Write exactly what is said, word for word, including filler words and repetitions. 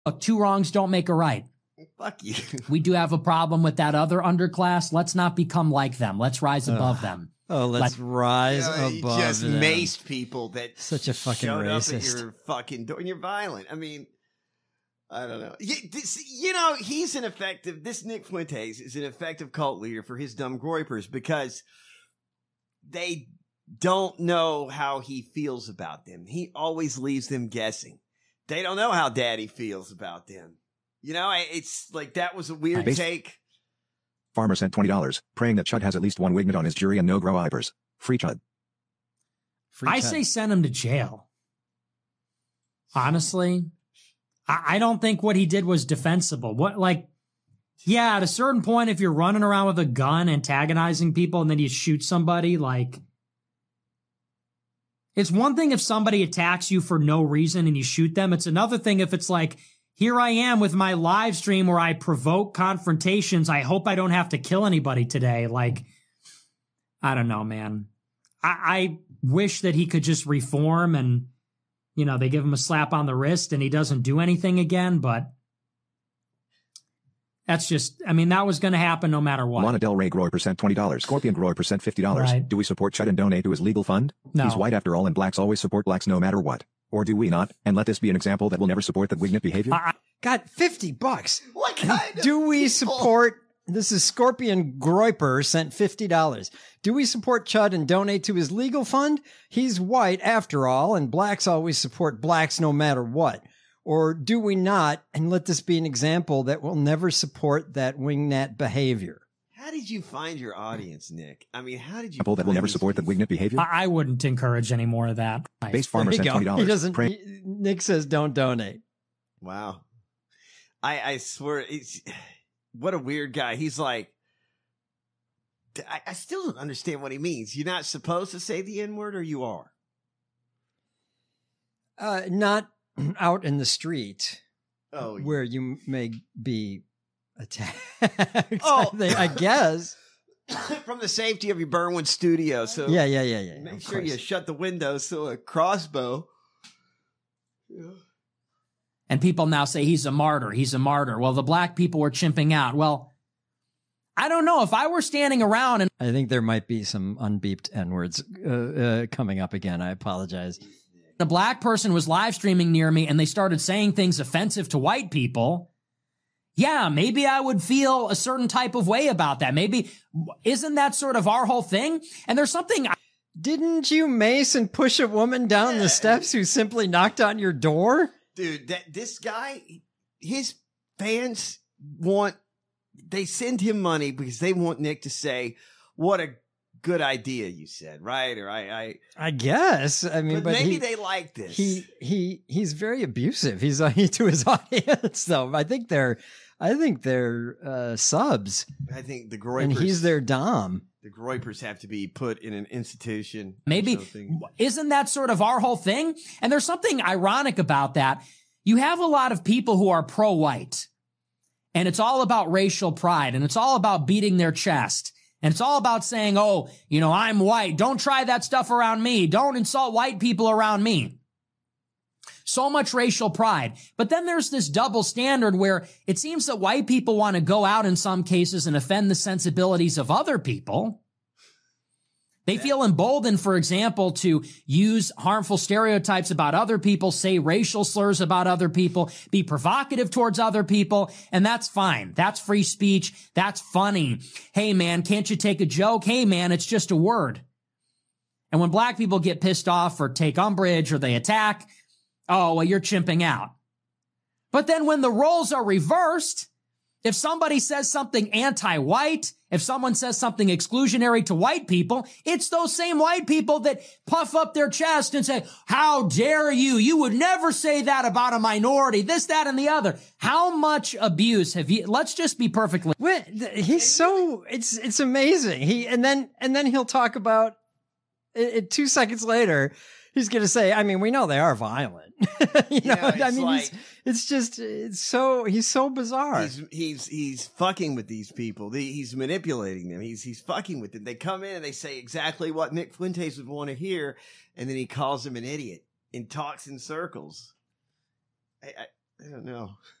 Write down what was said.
Look, two wrongs don't make a right. Fuck you. We do have a problem with that other underclass. Let's not become like them. Let's rise above uh, them. Oh, let's Let, rise you know, above you just them. maced people that Such a fucking showed racist. up at your fucking door, and you're violent. I mean, I don't know. You, this, you know, he's an effective. This Nick Fuentes is an effective cult leader for his dumb groypers because they don't know how he feels about them. He always leaves them guessing. They don't know how Daddy feels about them. You know, it's like that was a weird Base- take. Farmer sent twenty dollars, praying that Chud has at least one Wignut on his jury and no grow eyebers. Free Chud. Free I Chud. say send him to jail. Honestly, I, I don't think what he did was defensible. What, like, yeah, at a certain point, if you're running around with a gun antagonizing people and then you shoot somebody, like, it's one thing if somebody attacks you for no reason and you shoot them. It's another thing if it's like, here I am with my live stream where I provoke confrontations. I hope I don't have to kill anybody today. Like, I don't know, man. I, I wish that he could just reform and, you know, they give him a slap on the wrist and he doesn't do anything again. But that's just, I mean, that was going to happen no matter what. Lana Del Rey Groyper sent twenty dollars. Scorpion Groyper sent fifty dollars. Right. Do we support Chud and donate to his legal fund? No. He's white after all and blacks always support blacks no matter what. Or do we not? And let this be an example that will never support that Wignut behavior? I, God, fifty bucks. What kind of Do we people? support, this is Scorpion Groyper sent fifty dollars. Do we support Chud and donate to his legal fund? He's white after all, and blacks always support blacks no matter what. Or do we not? And let this be an example that will never support that wingnut behavior. How did you find your audience, Nick? I mean, how did you Example that will find never these support that people? Wignut behavior? I wouldn't encourage any more of that. Base Farmer There you sent go. twenty dollars. He doesn't, Pray- he- Nick says don't donate. Wow. I, I swear, it's, what a weird guy. He's like, I, I still don't understand what he means. You're not supposed to say the N word, or you are? Uh, not out in the street Oh, yeah. where you may be attacked. Oh. I, think- I guess. From the safety of your Burnwood studio. So Yeah, yeah, yeah, yeah. make of sure you course. shut the windows so a crossbow. Yeah. And people now say he's a martyr. He's a martyr. Well, the black people were chimping out. Well, I don't know. If I were standing around and I think there might be some unbeeped N-words uh, uh, coming up again. I apologize. a black person was live streaming near me and they started saying things offensive to white people, yeah, maybe I would feel a certain type of way about that. Maybe, isn't that sort of our whole thing? And there's something... I- Didn't you mace and push a woman down Yeah. the steps who simply knocked on your door? Dude, that this guy, his fans want, they send him money because they want Nick to say, what a good idea you said, right? Or I, I, I guess. I mean, but, but, maybe he, they like this. he he he's very abusive. He's uh, to his audience, though. I think they're, I think they're uh, subs, I think the Groypers, and he's their dom. the Groypers have to be put in an institution. or Maybe, something. isn't that sort of our whole thing? And there's something ironic about that. You have a lot of people who are pro-white, and it's all about racial pride, and it's all about beating their chest. And it's all about saying, oh, you know, I'm white. Don't try that stuff around me. Don't insult white people around me. So much racial pride. But then there's this double standard where it seems that white people want to go out in some cases and offend the sensibilities of other people. They feel emboldened, for example, to use harmful stereotypes about other people, say racial slurs about other people, be provocative towards other people, and that's fine. That's free speech. That's funny. Hey, man, can't you take a joke? Hey, man, it's just a word. And when black people get pissed off or take umbrage or they attack, oh, well, you're chimping out. But then when the roles are reversed, if somebody says something anti-white, if someone says something exclusionary to white people, it's those same white people that puff up their chest and say, how dare you? You would never say that about a minority, this, that, and the other. How much abuse have you, let's just be perfectly. Wait, th- he's so it's it's amazing. He and then and then he'll talk about it, it two seconds later. He's going to say, I mean, we know they are violent. you know, Yeah, I it's mean, like- he's, it's just, it's so, he's so bizarre. He's he's he's fucking with these people. The- He's manipulating them. He's he's fucking with them. They come in and they say exactly what Nick Fuentes would want to hear, and then he calls them an idiot and talks in circles. I, I, I don't know.